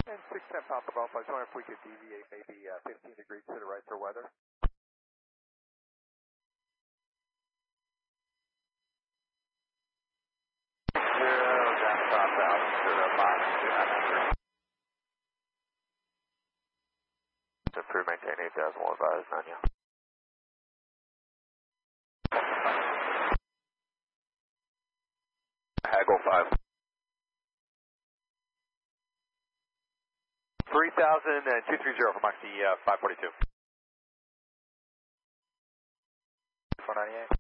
And 610 Papa Golf, I was wondering if we could deviate maybe 15 degrees to the right for weather. Down southbound to the box, 293. To crew maintain 8,000, we'll advise 9 yeah. Haggle 5. 3,230 for Moxie 542. 498.